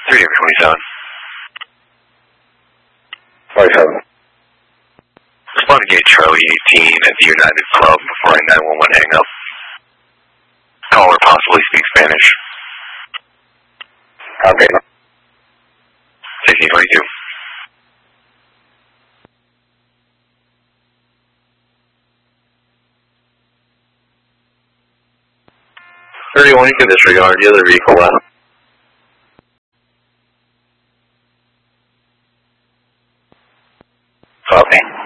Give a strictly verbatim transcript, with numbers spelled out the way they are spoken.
three twenty-seven. twenty-seven. Respond to gate Charlie eighteen at the United Club before I nine one one hang up. Caller possibly speaks Spanish. Okay. sixteen twenty-two. thirty-one, you can disregard the other vehicle left. Copy.